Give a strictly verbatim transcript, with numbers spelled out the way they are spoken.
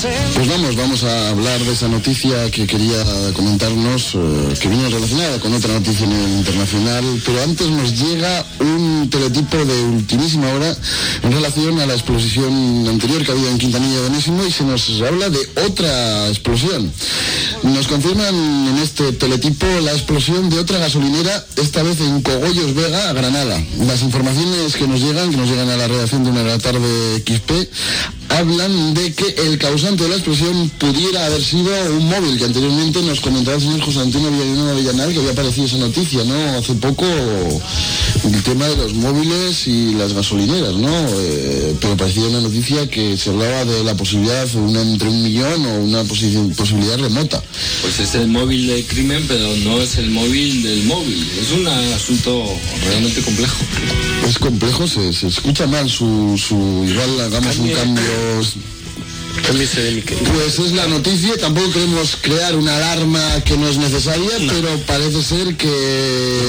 Pues vamos, vamos a hablar de esa noticia que quería comentarnos, eh, que viene relacionada con otra noticia en el internacional, pero antes nos llega un teletipo de ultimísima hora en relación a la explosión anterior que ha habido en Quintanilla de Onésimo, y se nos habla de otra explosión. Nos confirman en este teletipo la explosión de otra gasolinera, esta vez en Cogollos Vega, Granada. Las informaciones que nos llegan, que nos llegan a la redacción de Una de la Tarde X P, hablan de que el causante de la explosión pudiera haber sido un móvil, que anteriormente nos comentaba el señor José Antonio Villanueva Villanal, que había aparecido esa noticia, ¿no? Hace poco, el tema de los móviles y las gasolineras, ¿no? Eh, pero parecía una noticia que se hablaba de la posibilidad una, entre un millón o una posi- posibilidad remota. Pues es el móvil del crimen, pero no es el móvil del móvil. Es un asunto realmente complejo. Es complejo, se, se escucha mal su, su igual hagamos un cambio. Pues es la noticia, tampoco queremos crear una alarma que no es necesaria, no. Pero parece ser que